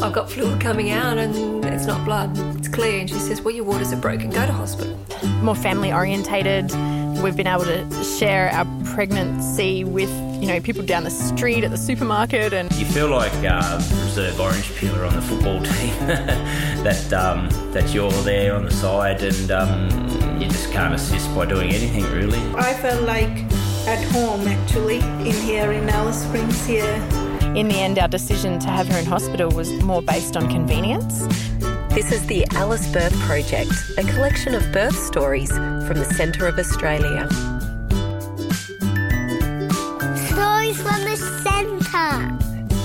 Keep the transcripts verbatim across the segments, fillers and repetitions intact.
I've got fluid coming out and it's not blood, it's clear. And she says, well, your waters are broken, go to hospital. More family orientated. We've been able to share our pregnancy with, you know, people down the street at the supermarket. And you feel like uh, reserve orange peeler on the football team, that um, that you're there on the side and um, you just can't assist by doing anything really. I felt like at home actually in here in Alice Springs here. In the end, our decision to have her in hospital was more based on convenience. This is the Alice Birth Project, a collection of birth stories from the centre of Australia. Stories from the centre.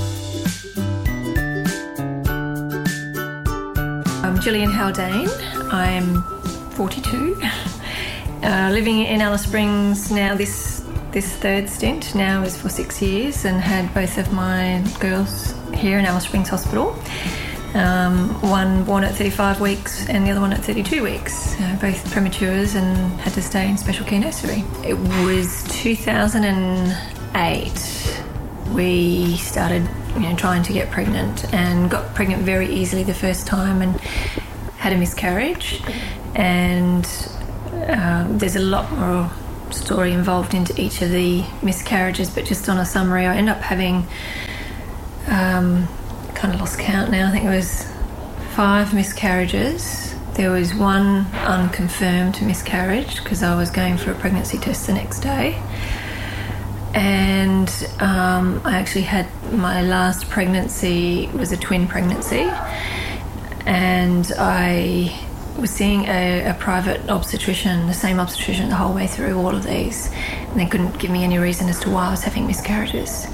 I'm Gillian Haldane. I'm forty-two, uh, living in Alice Springs now. This this third stint now is for six years and had both of my girls here in Alice Springs Hospital. Um, one born at thirty-five weeks and the other one at thirty-two weeks, uh, both prematures, and had to stay in special care nursery. It was two thousand eight. We started, you know, trying to get pregnant and got pregnant very easily the first time and had a miscarriage. And uh, there's a lot more story involved into each of the miscarriages, but just on a summary, I ended up having um, kind of lost count now. I think it was five miscarriages. There was one unconfirmed miscarriage because I was going for a pregnancy test the next day. And um, I actually had my last pregnancy was a twin pregnancy, and I was seeing a, a private obstetrician, the same obstetrician the whole way through all of these, and they couldn't give me any reason as to why I was having miscarriages.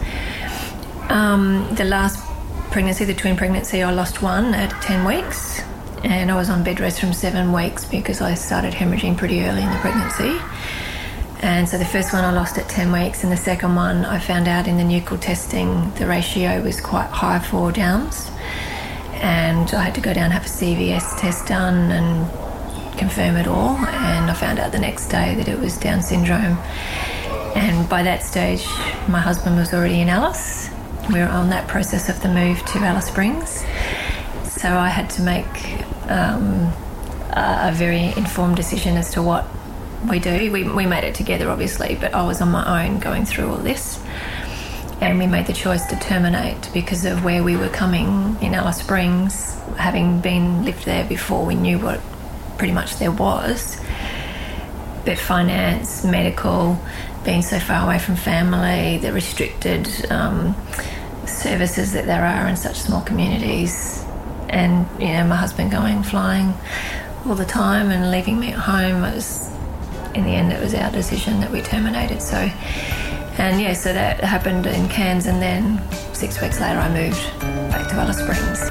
Um, the last pregnancy, the twin pregnancy, I lost one at ten weeks, and I was on bed rest from seven weeks because I started hemorrhaging pretty early in the pregnancy. And so the first one I lost at ten weeks, and the second one I found out in the nuchal testing the ratio was quite high for Downs, and I had to go down and have a C V S test done and confirm it all, and I found out the next day that it was Down syndrome. And by that stage my husband was already in Alice. We were on that process of the move to Alice Springs, so I had to make um, a, a very informed decision as to what we do. We, we made it together obviously, but I was on my own going through all this, and we made the choice to terminate because of where we were coming in Alice Springs. Having been lived there before, we knew what pretty much there was, but finance, medical, being so far away from family, the restricted um, services that there are in such small communities, and you know, my husband going flying all the time and leaving me at home, it was, in the end it was our decision that we terminated. So, and yeah, so that happened in Cairns, and then six weeks later I moved back to Alice Springs.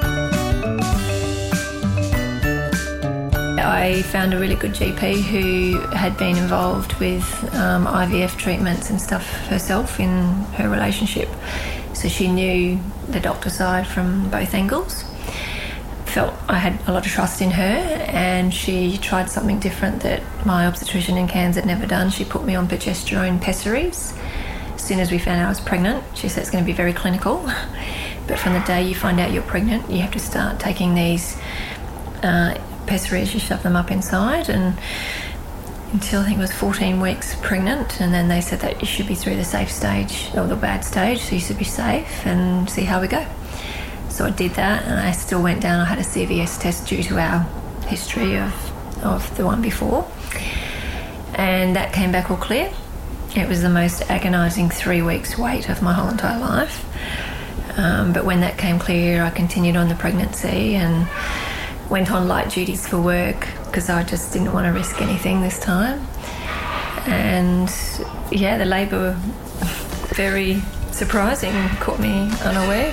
I found a really good G P who had been involved with um, I V F treatments and stuff herself in her relationship, so she knew the doctor side from both angles. Felt I had a lot of trust in her, and she tried something different that my obstetrician in Cairns had never done. She put me on progesterone pessaries. As soon as we found out I was pregnant, she said it's going to be very clinical, but from the day you find out you're pregnant, you have to start taking these uh, pessaries. You shove them up inside, and until I think it was fourteen weeks pregnant, and then they said that you should be through the safe stage or the bad stage, so you should be safe and see how we go. So I did that, and I still went down. I had a C V S test due to our history of, of the one before, and that came back all clear. It was the most agonising three weeks wait of my whole entire life. Um, but when that came clear, I continued on the pregnancy and went on light duties for work because I just didn't want to risk anything this time. And yeah, the labour, very surprising, caught me unaware.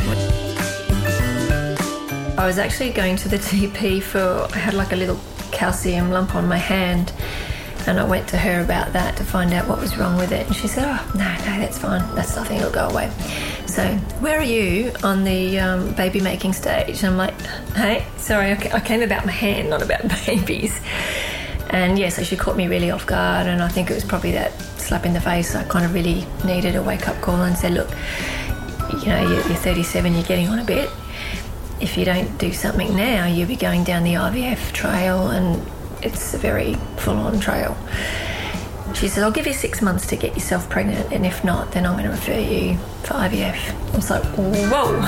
I was actually going to the G P for, I had like a little calcium lump on my hand, and I went to her about that to find out what was wrong with it, and she said, oh, no, no, that's fine, that's nothing, it'll go away. So, where are you on the um, baby making stage? And I'm like, hey, sorry, I came about my hand, not about babies. And yeah, so she caught me really off guard, and I think it was probably that slap in the face. I kind of really needed a wake-up call and said, look, you know, you're thirty-seven, you're getting on a bit. if you don't do something now, you'll be going down the I V F trail, and it's a very full-on trail. She said, I'll give you six months to get yourself pregnant, and if not, then I'm going to refer you for I V F. I was like, whoa.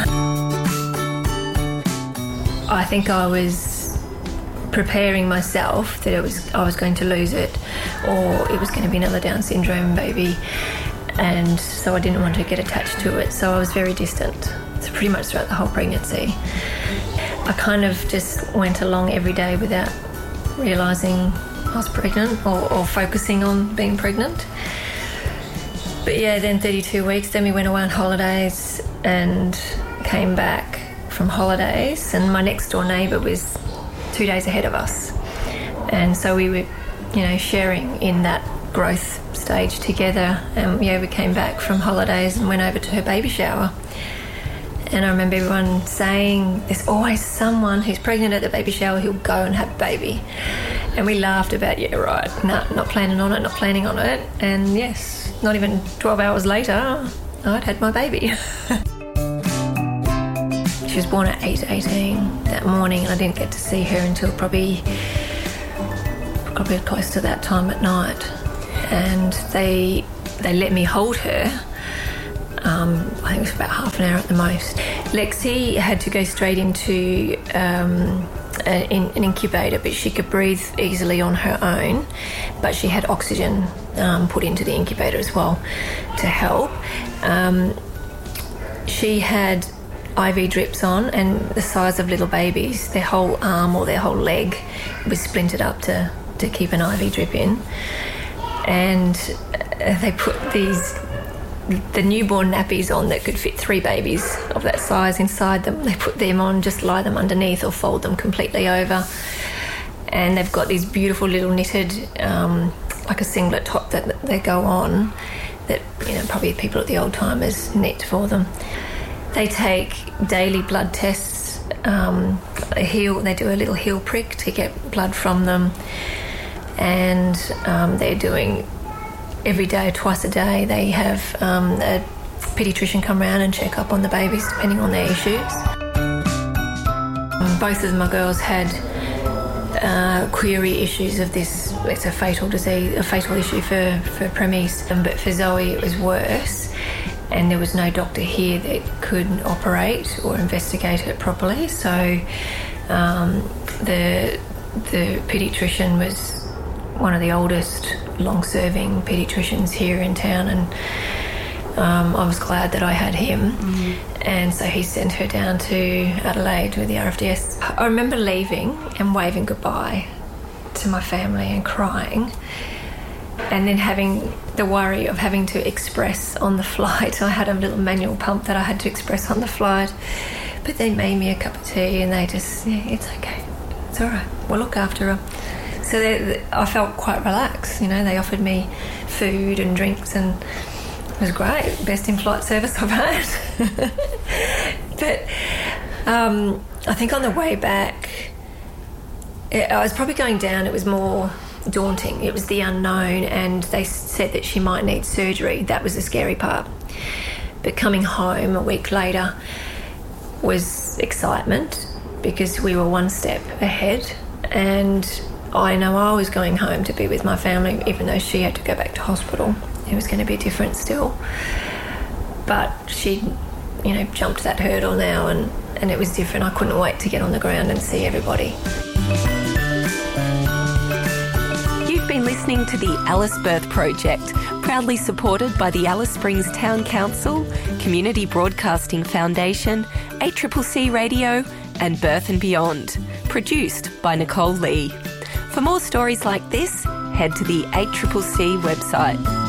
I think I was preparing myself that it was I was going to lose it, or it was going to be another Down syndrome baby, and so I didn't want to get attached to it, so I was very distant. So pretty much throughout the whole pregnancy. I kind of just went along every day without realising I was pregnant, or, or focusing on being pregnant. But yeah, then thirty-two weeks, then we went away on holidays and came back from holidays, and my next door neighbour was two days ahead of us. And so we were, you know, sharing in that growth stage together. And yeah, we came back from holidays and went over to her baby shower. And I remember everyone saying, there's always someone who's pregnant at the baby shower who'll go and have a baby. And we laughed about, yeah, right, no, not planning on it, not planning on it. And yes, not even twelve hours later, I'd had my baby. She was born at eight eighteen that morning, and I didn't get to see her until probably, probably close to that time at night. And they, they let me hold her. Um, I think it was about half an hour at the most. Lexi had to go straight into um, a, in, an incubator, but she could breathe easily on her own. But she had oxygen um, put into the incubator as well to help. Um, she had I V drips on, and the size of little babies, their whole arm or their whole leg was splintered up to, to keep an I V drip in. And they put these... the newborn nappies on that could fit three babies of that size inside them. They put them on, just lie them underneath or fold them completely over. And they've got these beautiful little knitted, um, like a singlet top that they go on that, you know, probably people at the old timers knit for them. They take daily blood tests, um, a heel, they do a little heel prick to get blood from them. And um, they're doing... every day, twice a day, they have um, a paediatrician come around and check up on the babies depending on their issues. Both of my girls had uh, query issues of this. It's a fatal disease, a fatal issue for, for preemies. Um, but for Zoe it was worse, and there was no doctor here that could operate or investigate it properly. So um, the, the paediatrician was one of the oldest long-serving paediatricians here in town, and um, I was glad that I had him. Mm-hmm. And so he sent her down to Adelaide with the R F D S. I remember leaving and waving goodbye to my family and crying, and then having the worry of having to express on the flight. I had a little manual pump that I had to express on the flight, but they made me a cup of tea and they just, yeah, it's okay, it's all right, we'll look after her. So they, I felt quite relaxed, you know. They offered me food and drinks, and it was great. Best in-flight service I've had. But um, I think on the way back, it, I was probably going down. It was more daunting. It was the unknown, and they said that she might need surgery. That was the scary part. But coming home a week later was excitement, because we were one step ahead, and I know I was going home to be with my family, even though she had to go back to hospital. It was going to be different still. But she, you know, jumped that hurdle now, and, and it was different. I couldn't wait to get on the ground and see everybody. You've been listening to the Alice Birth Project, proudly supported by the Alice Springs Town Council, Community Broadcasting Foundation, A C C C Radio, and Birth and Beyond. Produced by Nicole Lee. For more stories like this, head to the A C C C website.